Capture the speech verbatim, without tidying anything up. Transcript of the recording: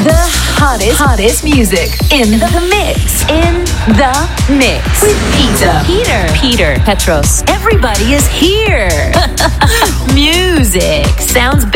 The hottest, hottest music in the mix. In the mix with Peter. Peter. Peter. Petros. Everybody is here. Music sounds